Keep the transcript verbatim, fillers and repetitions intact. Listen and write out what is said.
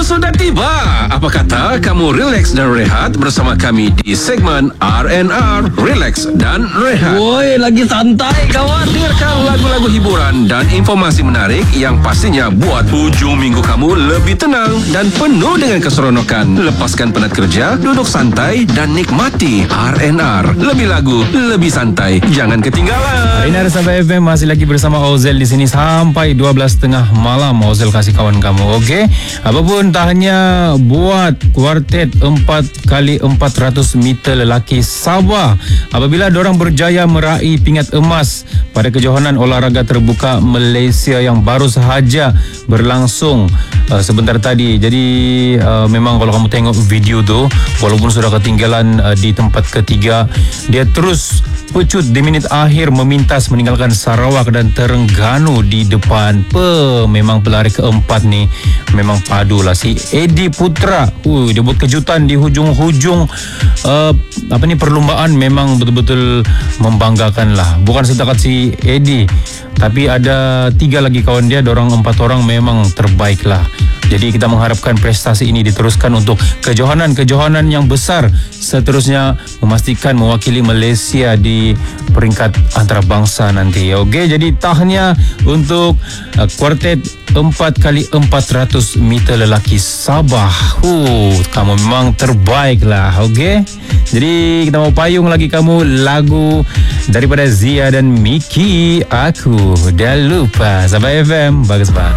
sudah tiba. Apa kata kamu relax dan rehat bersama kami di segmen R and R, Relax dan Rehat. Woi, lagi santai kawan. Dengarkan lagu-lagu hiburan dan informasi menarik yang pastinya buat hujung minggu kamu lebih tenang dan penuh dengan keseronokan. Lepaskan penat kerja, duduk santai dan nikmati R and R. Lebih lagu, lebih santai. Jangan ketinggalan. Rinar sampai F M masih lagi bersama Ozel di sini sampai dua belas tiga puluh malam. Ozel kasih kawan kamu, okey? Apapun tak hanya buat kuartet empat kali empat ratus meter lelaki Sabah apabila dorang berjaya meraih pingat emas pada kejohanan olahraga terbuka Malaysia yang baru sahaja berlangsung uh, sebentar tadi. Jadi uh, memang kalau kamu tengok video tu, walaupun sudah ketinggalan uh, di tempat ketiga, dia terus pecut di minit akhir memintas meninggalkan Sarawak dan Terengganu di depan. Pe, memang pelari keempat ni memang padu lah si Edi Putra. Uh, dia buat kejutan di hujung-hujung uh, apa ni perlumbaan, memang betul-betul membanggakan lah. Bukan setakat si Edi, tapi ada tiga lagi kawan dia, dorang empat orang memang terbaik lah. Jadi kita mengharapkan prestasi ini diteruskan untuk kejohanan-kejohanan yang besar seterusnya, memastikan mewakili Malaysia di peringkat antarabangsa nanti. Okey, jadi tahniah untuk uh, kuartet empat kali empat ratus meter lelaki Sabah. Huh, kamu memang terbaik lah. Okey, jadi kita mau payung lagi kamu lagu daripada Zia dan Miki, Aku Dah Lupa. Sampai F M, bagus bang.